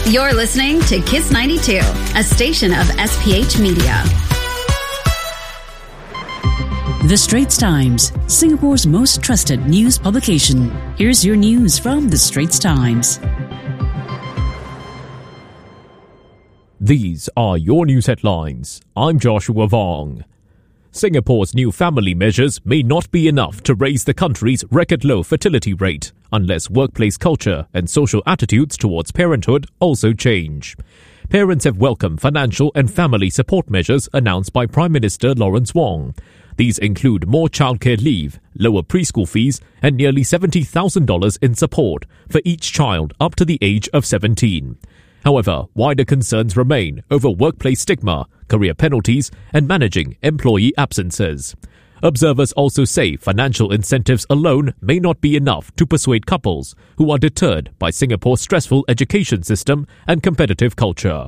You're listening to Kiss 92, a station of SPH Media. The Straits Times, Singapore's most trusted news publication. Here's your news from The Straits Times. These are your news headlines. I'm Joshua Vong. Singapore's new family measures may not be enough to raise the country's record-low fertility rate unless workplace culture and social attitudes towards parenthood also change. Parents have welcomed financial and family support measures announced by Prime Minister Lawrence Wong. These include more childcare leave, lower preschool fees, and nearly $70,000 in support for each child up to the age of 17. However, wider concerns remain over workplace stigma, career penalties, and managing employee absences. Observers also say financial incentives alone may not be enough to persuade couples who are deterred by Singapore's stressful education system and competitive culture.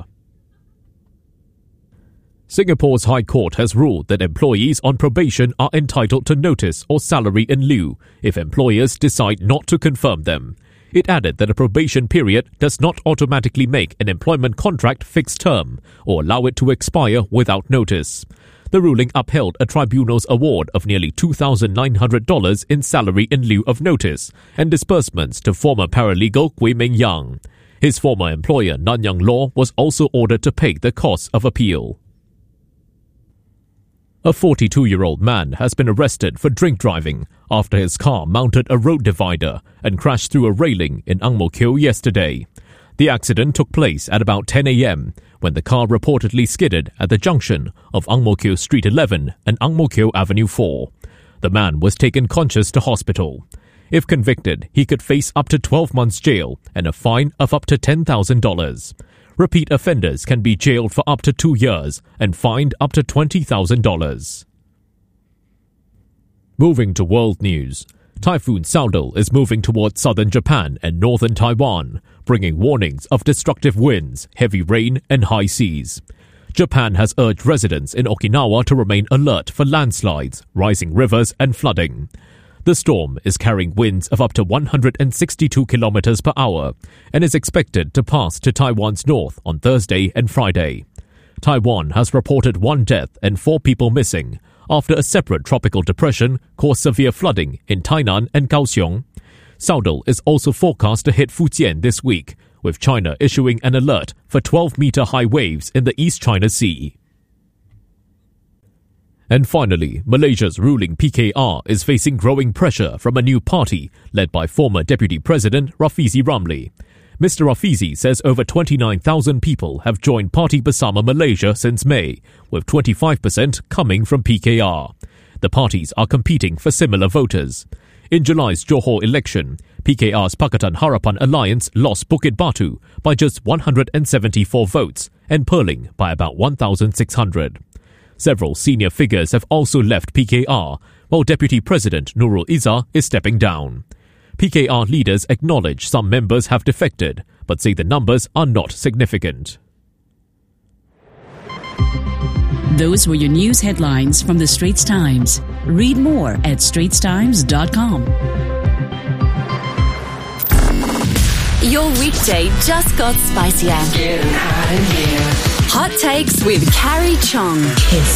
Singapore's High Court has ruled that employees on probation are entitled to notice or salary in lieu if employers decide not to confirm them. It added that a probation period does not automatically make an employment contract fixed term or allow it to expire without notice. The ruling upheld a tribunal's award of nearly $2,900 in salary in lieu of notice and disbursements to former paralegal Kwee Meng Yang. His former employer, Nanyang Law, was also ordered to pay the costs of appeal. A 42-year-old man has been arrested for drink driving after his car mounted a road divider and crashed through a railing in Ang Mo Kio yesterday. The accident took place at about 10 a.m. when the car reportedly skidded at the junction of Ang Mo Kio Street 11 and Ang Mo Kio Avenue 4. The man was taken conscious to hospital. If convicted, he could face up to 12 months jail and a fine of up to $10,000. Repeat offenders can be jailed for up to 2 years and fined up to $20,000. Moving to world news. Typhoon Saudal is moving towards southern Japan and northern Taiwan, bringing warnings of destructive winds, heavy rain, and high seas. Japan has urged residents in Okinawa to remain alert for landslides, rising rivers, and flooding. The storm is carrying winds of up to 162 kilometers per hour and is expected to pass to Taiwan's north on Thursday and Friday. Taiwan has reported 1 death and 4 people missing after a separate tropical depression caused severe flooding in Tainan and Kaohsiung. Saudal is also forecast to hit Fujian this week, with China issuing an alert for 12-meter high waves in the East China Sea. And finally, Malaysia's ruling PKR is facing growing pressure from a new party led by former Deputy President Rafizi Ramli. Mr. Rafizi says over 29,000 people have joined Parti Bersama Malaysia since May, with 25% coming from PKR. The parties are competing for similar voters. In July's Johor election, PKR's Pakatan Harapan Alliance lost Bukit Batu by just 174 votes and Pearling by about 1,600. Several senior figures have also left PKR, while Deputy President Nurul Izzah is stepping down. PKR leaders acknowledge some members have defected, but say the numbers are not significant. Those were your news headlines from The Straits Times. Read more at straitstimes.com. Your weekday just got spicier. Hot Takes with Carrie Chong. Kiss